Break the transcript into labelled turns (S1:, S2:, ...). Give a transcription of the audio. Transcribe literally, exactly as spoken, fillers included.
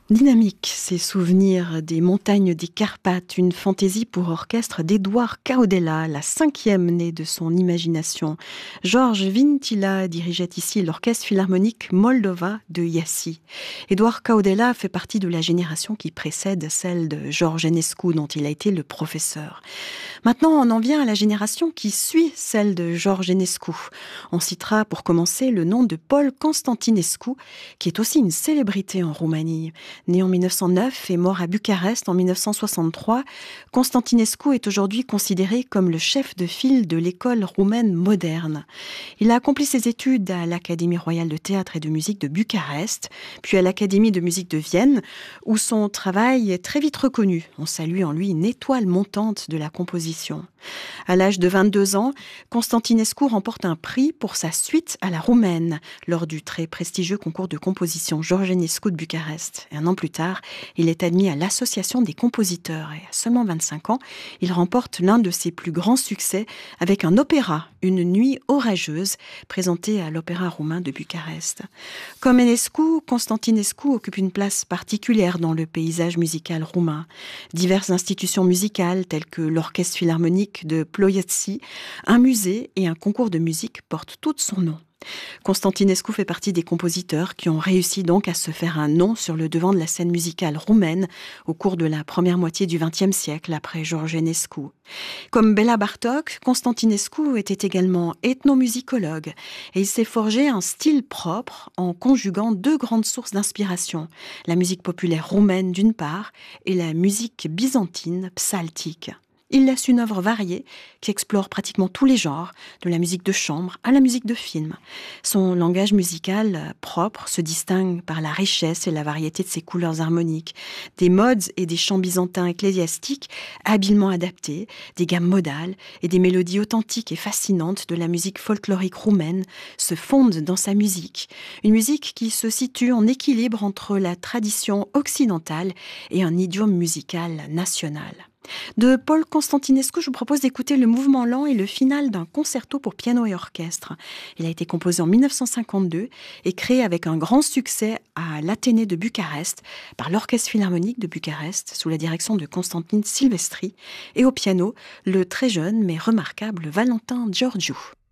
S1: Dynamique, ces souvenirs des montagnes des Carpates, une fantaisie pour orchestre d'Édouard Caodella, la cinquième née de son imagination. Georges Vintila dirigeait ici l'orchestre philharmonique Moldova de Iași. Édouard Caodella fait partie de la génération qui précède celle de George Enescu, dont il a été le professeur. Maintenant, on en vient à la génération qui suit celle de George Enescu. On citera pour commencer le nom de Paul Constantinescu, qui est aussi une célébrité en Roumanie. Né en mille neuf cent neuf et mort à Bucarest en mille neuf cent soixante-trois, Constantinescu est aujourd'hui considéré comme le chef de file de l'école roumaine moderne. Il a accompli ses études à l'Académie royale de théâtre et de musique de Bucarest, puis à l'Académie de musique de Vienne, où son travail est très vite reconnu. On salue en lui une étoile montante de la composition. À l'âge de vingt-deux ans, Constantinescu remporte un prix pour sa suite à la roumaine lors du très prestigieux concours de composition George Enescu de Bucarest. Et un an plus tard, il est admis à l'Association des compositeurs et à seulement vingt-cinq ans, il remporte l'un de ses plus grands succès avec un opéra, Une nuit orageuse, présenté à l'Opéra roumain de Bucarest. Comme Enescu, Constantinescu occupe une place particulière dans le paysage musical roumain. Diverses institutions musicales telles que l'Orchestre philharmonique de Ploiești, un musée et un concours de musique portent tous son nom. Constantinescu fait partie des compositeurs qui ont réussi donc à se faire un nom sur le devant de la scène musicale roumaine au cours de la première moitié du vingtième siècle après George Enescu. Comme Béla Bartók, Constantinescu était également ethnomusicologue et il s'est forgé un style propre en conjuguant deux grandes sources d'inspiration, la musique populaire roumaine d'une part et la musique byzantine psaltique. Il laisse une œuvre variée qui explore pratiquement tous les genres, de la musique de chambre à la musique de film. Son langage musical propre se distingue par la richesse et la variété de ses couleurs harmoniques, des modes et des chants byzantins ecclésiastiques habilement adaptés, des gammes modales et des mélodies authentiques et fascinantes de la musique folklorique roumaine se fondent dans sa musique. Une musique qui se situe en équilibre entre la tradition occidentale et un idiome musical national. De Paul Constantinescu, je vous propose d'écouter le mouvement lent et le final d'un concerto pour piano et orchestre. Il a été composé en mille neuf cent cinquante-deux et créé avec un grand succès à l'Athénée de Bucarest par l'Orchestre philharmonique de Bucarest sous la direction de Constantin Silvestri et au piano, le très jeune mais remarquable Valentin Georgiou.